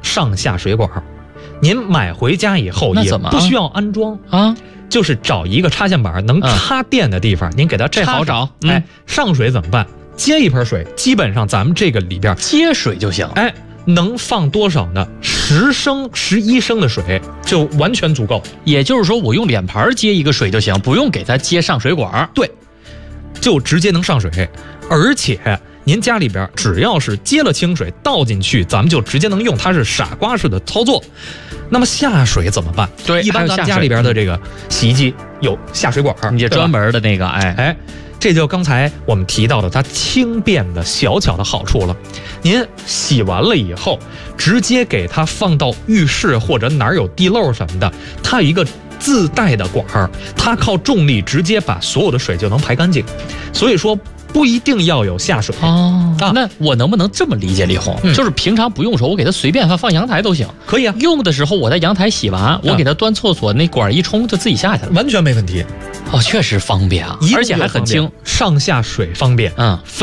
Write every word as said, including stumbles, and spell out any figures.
上下水管。您买回家以后也不需要安装啊，就是找一个插线板能插电的地方，嗯、您给它这好找。 嗯、哎，上水怎么办？接一盆水，基本上咱们这个里边接水就行。 哎，能放多少呢？十升、十一升的水就完全足够。 也就是说，我用脸盆接一个水就行，不用给它接上水管。 对，就直接能上水，而且。您家里边只要是接了清水倒进去，咱们就直接能用，它是傻瓜式的操作。那么下水怎么办？ 对， 一般咱们家里边的这个洗衣机有下水管， 你专门的那个，哎哎，这就刚才我们提到的它轻便的小巧的好处了。您洗完了以后，直接给它放到浴室或者哪儿有地漏什么的，它有一个自带的管儿，它靠重力直接把所有的水就能排干净。所以说。不一定要有下水哦、啊，那我能不能这么理解，李红、嗯？就是平常不用的时候，我给它随便放放阳台都行， 可以啊。 用的时候我在阳台洗完，啊、我给它端厕所那管一冲就自己下去了， 完全没问题。 哦，确实方便啊，而且还很轻， 上下水方便， 嗯。